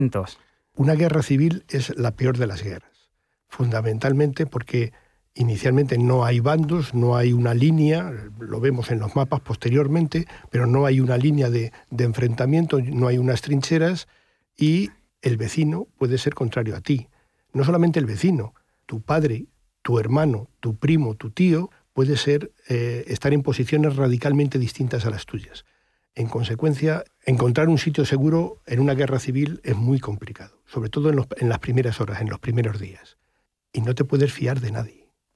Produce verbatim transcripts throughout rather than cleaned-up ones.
Entonces, una guerra civil es la peor de las guerras, fundamentalmente porque inicialmente no hay bandos, no hay una línea, lo vemos en los mapas posteriormente, pero no hay una línea de, de enfrentamiento, no hay unas trincheras y el vecino puede ser contrario a ti. No solamente el vecino, tu padre, tu hermano, tu primo, tu tío, puede ser, eh, estar en posiciones radicalmente distintas a las tuyas. En consecuencia, encontrar un sitio seguro en una guerra civil es muy complicado, sobre todo en, los, en las primeras horas, en los primeros días. Y no te puedes fiar de nadie.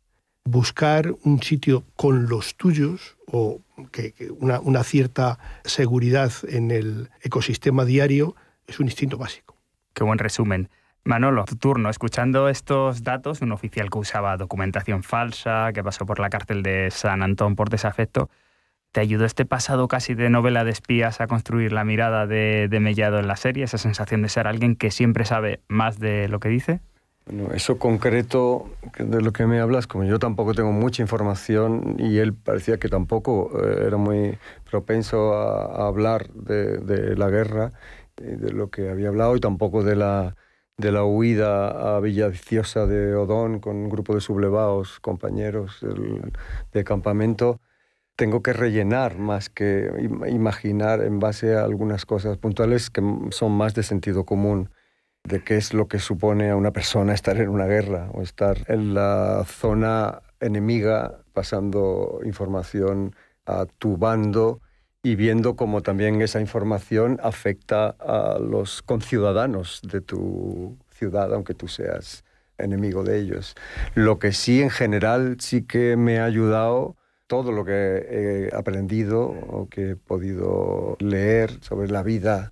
Buscar un sitio con los tuyos o que, que una, una cierta seguridad en el ecosistema diario es un instinto básico. Qué buen resumen. Manolo, tu turno. Escuchando estos datos, un oficial que usaba documentación falsa, que pasó por la cárcel de San Antón por desafecto, ¿te ayudó este pasado casi de novela de espías a construir la mirada de, de Mellado en la serie? Esa sensación de ser alguien que siempre sabe más de lo que dice. Bueno, eso concreto de lo que me hablas, como yo tampoco tengo mucha información y él parecía que tampoco eh, era muy propenso a, a hablar de, de la guerra, de lo que había hablado, y tampoco de la, de la huida a Villaviciosa de Odón con un grupo de sublevados, compañeros del, de campamento. Tengo que rellenar más que imaginar en base a algunas cosas puntuales que son más de sentido común, de qué es lo que supone a una persona estar en una guerra o estar en la zona enemiga pasando información a tu bando y viendo cómo también esa información afecta a los conciudadanos de tu ciudad, aunque tú seas enemigo de ellos. Lo que sí, en general, sí que me ha ayudado todo lo que he aprendido o que he podido leer sobre la vida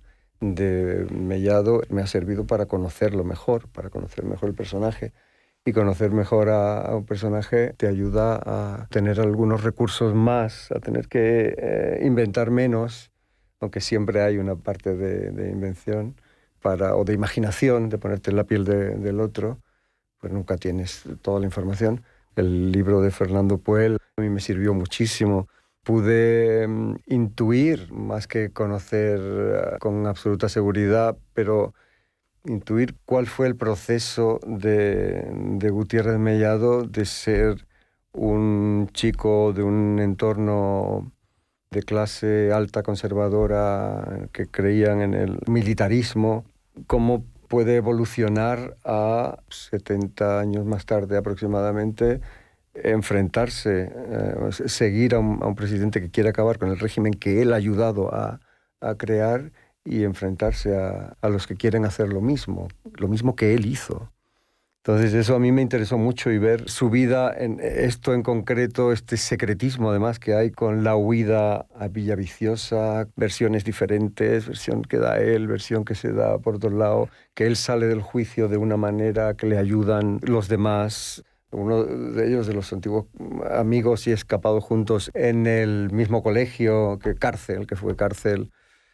de Mellado me ha servido para conocerlo mejor, para conocer mejor el personaje. Y conocer mejor a, a un personaje te ayuda a tener algunos recursos más, a tener que eh, inventar menos, aunque siempre hay una parte de, de invención para, o de imaginación, de ponerte en la piel de, del otro, pues nunca tienes toda la información. El libro de Fernando Puel a mí me sirvió muchísimo. Pude um, intuir, más que conocer uh, con absoluta seguridad, pero intuir cuál fue el proceso de, de Gutiérrez Mellado de ser un chico de un entorno de clase alta conservadora que creían en el militarismo, cómo puede evolucionar a setenta años más tarde aproximadamente, enfrentarse, eh, seguir a un, a un presidente que quiere acabar con el régimen que él ha ayudado a, a crear y enfrentarse a, a los que quieren hacer lo mismo, lo mismo que él hizo. Entonces eso a mí me interesó mucho y ver su vida, en esto en concreto, este secretismo además que hay con la huida a Villaviciosa, versiones diferentes, versión que da él, versión que se da por otro lado, que él sale del juicio de una manera que le ayudan los demás. Uno de ellos, de los antiguos amigos y escapados juntos en el mismo colegio, que cárcel, que fue cárcel.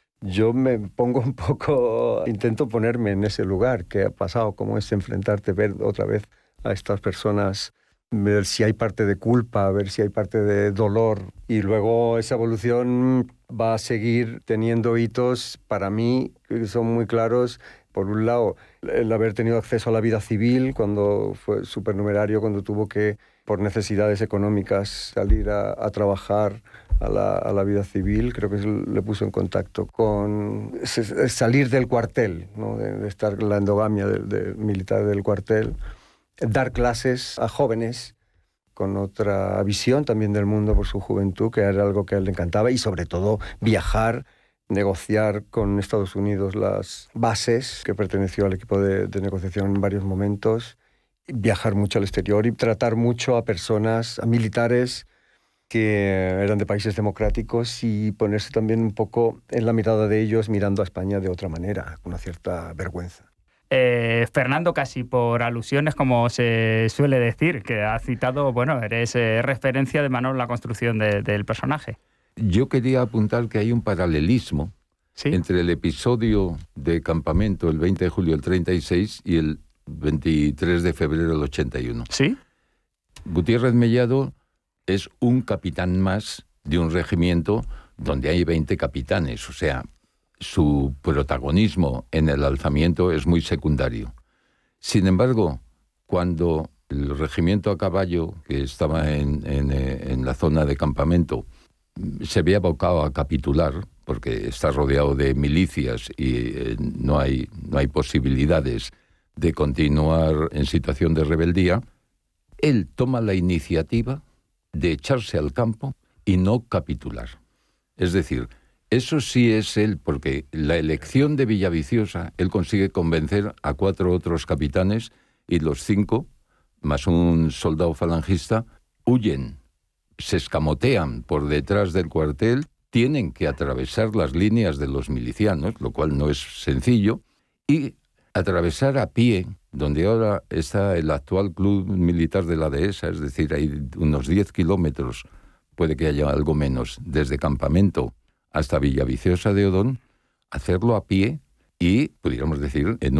Yo me pongo un poco, intento ponerme en ese lugar, qué ha pasado, cómo es enfrentarte, ver otra vez a estas personas, ver si hay parte de culpa, ver si hay parte de dolor. Y luego esa evolución va a seguir teniendo hitos, para mí, que son muy claros. Por un lado, el haber tenido acceso a la vida civil cuando fue supernumerario, cuando tuvo que, por necesidades económicas, salir a, a trabajar a la, a la vida civil, creo que eso le puso en contacto con salir del cuartel, ¿no? de, de estar en la endogamia del de militar del cuartel, dar clases a jóvenes con otra visión también del mundo por su juventud, que era algo que a él le encantaba, y sobre todo viajar, negociar con Estados Unidos las bases, que perteneció al equipo de, de negociación en varios momentos, viajar mucho al exterior y tratar mucho a personas, a militares que eran de países democráticos y ponerse también un poco en la mirada de ellos mirando a España de otra manera, con una cierta vergüenza. Eh, Fernando, casi por alusiones, como se suele decir, que has citado, bueno, eres eh, referencia de Manolo en la construcción de, del personaje. Yo quería apuntar que hay un paralelismo ¿Sí? entre el episodio de campamento el veinte de julio del treinta y seis y el veintitrés de febrero del ochenta y uno. ¿Sí? Gutiérrez Mellado es un capitán más de un regimiento donde hay veinte capitanes. O sea, su protagonismo en el alzamiento es muy secundario. Sin embargo, cuando el regimiento a caballo, que estaba en, en, en la zona de campamento, se ve abocado a capitular, porque está rodeado de milicias y eh, no hay, no hay posibilidades de continuar en situación de rebeldía, él toma la iniciativa de echarse al campo y no capitular. Es decir, eso sí es él, porque la elección de Villaviciosa, él consigue convencer a cuatro otros capitanes y los cinco, más un soldado falangista, huyen, se escamotean por detrás del cuartel, tienen que atravesar las líneas de los milicianos, lo cual no es sencillo, y atravesar a pie, donde ahora está el actual club militar de la Dehesa, es decir, hay unos diez kilómetros, puede que haya algo menos, desde campamento hasta Villaviciosa de Odón, hacerlo a pie y, pudiéramos decir, en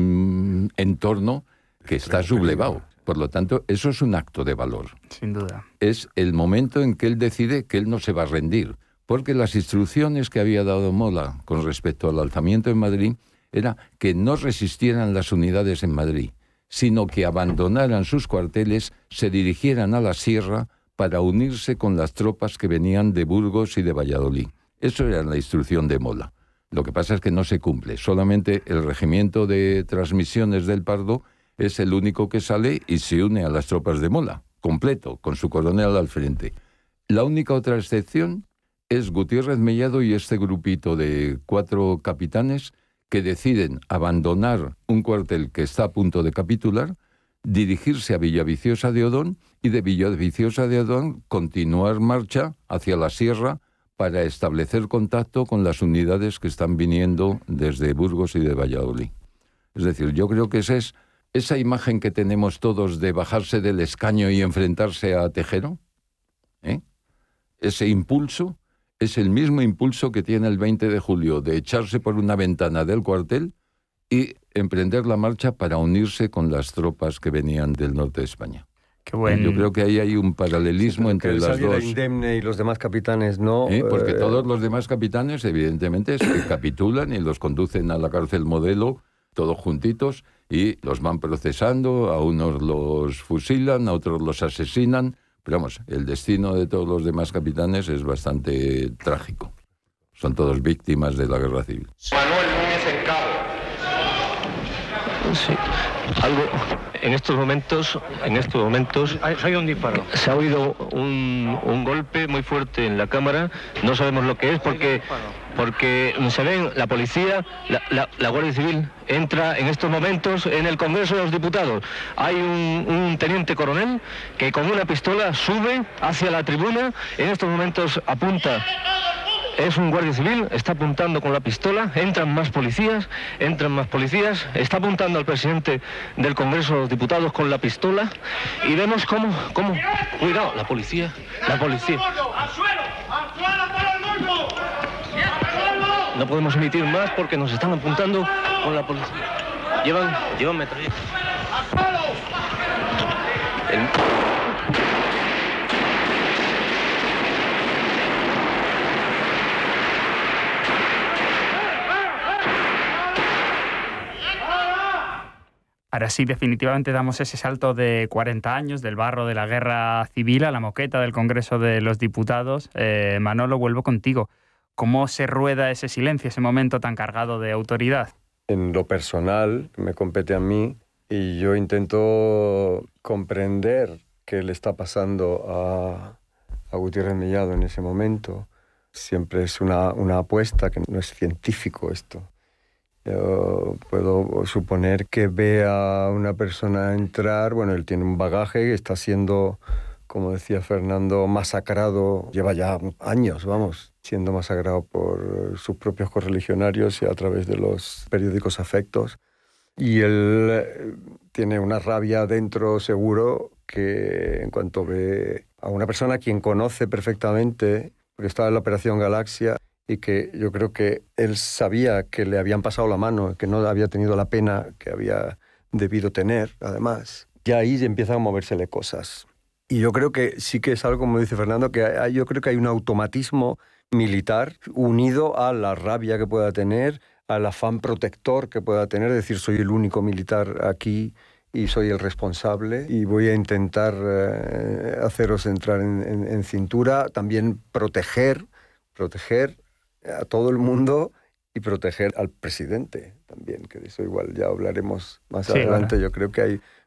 un entorno que está sublevado. Por lo tanto, eso es un acto de valor. Sin duda. Es el momento en que él decide que él no se va a rendir, porque las instrucciones que había dado Mola con respecto al alzamiento en Madrid era que no resistieran las unidades en Madrid, sino que abandonaran sus cuarteles, se dirigieran a la sierra para unirse con las tropas que venían de Burgos y de Valladolid. Eso era la instrucción de Mola. Lo que pasa es que no se cumple. Solamente el regimiento de transmisiones del Pardo es el único que sale y se une a las tropas de Mola, completo, con su coronel al frente. La única otra excepción es Gutiérrez Mellado y este grupito de cuatro capitanes que deciden abandonar un cuartel que está a punto de capitular, dirigirse a Villaviciosa de Odón y de Villaviciosa de Odón continuar marcha hacia la sierra para establecer contacto con las unidades que están viniendo desde Burgos y de Valladolid. Es decir, yo creo que esa es esa imagen que tenemos todos de bajarse del escaño y enfrentarse a Tejero, ¿eh? Ese impulso es el mismo impulso que tiene el veinte de julio de echarse por una ventana del cuartel y emprender la marcha para unirse con las tropas que venían del norte de España. Qué buen... Yo creo que ahí hay un paralelismo sí, entre que las dos. Indemne y los demás capitanes no. ¿Eh? Porque eh... todos los demás capitanes, evidentemente, se capitulan y los conducen a la cárcel Modelo, todos juntitos, y los van procesando, a unos los fusilan, a otros los asesinan. Pero vamos, el destino de todos los demás capitanes es bastante trágico. Son todos víctimas de la guerra civil. Manuel Núñez en Cabo. Sí, algo en estos momentos, en estos momentos ha oído un disparo. Se ha oído un, un golpe muy fuerte en la cámara. No sabemos lo que es porque porque se ven la policía, la, la, la Guardia Civil entra en estos momentos en el Congreso de los Diputados. Hay un, un teniente coronel que con una pistola sube hacia la tribuna. En estos momentos apunta. Es un guardia civil, está apuntando con la pistola, entran más policías, entran más policías, está apuntando al presidente del Congreso de los Diputados con la pistola y vemos cómo, cómo, cuidado, la policía, la policía. No podemos emitir más porque nos están apuntando con la policía. Llevan, llevan metralletas. El... Ahora sí, definitivamente damos ese salto de cuarenta años, del barro de la guerra civil a la moqueta del Congreso de los Diputados. Eh, Manolo, vuelvo contigo. ¿Cómo se rueda ese silencio, ese momento tan cargado de autoridad? En lo personal, me compete a mí, y yo intento comprender qué le está pasando a, a Gutiérrez Mellado en ese momento. Siempre es una, una apuesta, que no es científico esto. Yo puedo suponer que ve a una persona entrar, bueno, él tiene un bagaje, está siendo, como decía Fernando, masacrado, lleva ya años, vamos, siendo masacrado por sus propios correligionarios y a través de los periódicos afectos. Y él tiene una rabia dentro seguro que en cuanto ve a una persona a quien conoce perfectamente, porque estaba en la Operación Galaxia, y que yo creo que él sabía que le habían pasado la mano, que no había tenido la pena que había debido tener, además. Y ahí empiezan a movérsele cosas. Y yo creo que sí que es algo, como dice Fernando, que hay, yo creo que hay un automatismo militar, unido a la rabia que pueda tener, al afán protector que pueda tener, es decir, soy el único militar aquí y soy el responsable y voy a intentar eh, haceros entrar en, en, en cintura, también proteger, proteger a todo el mundo y proteger al presidente también, que de eso igual ya hablaremos más Sí, adelante. claro. Yo creo que hay